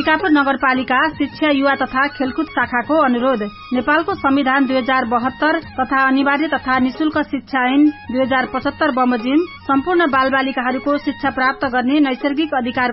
टिकापुर नगरपालिका शिक्षा युवा तथा खेलकुद शाखाको अनुरोध। नेपालको संविधान 2072 तथा अनिवार्य तथा निशुल्क शिक्षा ऐन 2075 बमोजिम सम्पूर्ण बालबालिकाहरूको शिक्षा प्राप्त गर्ने नैसर्गिक अधिकार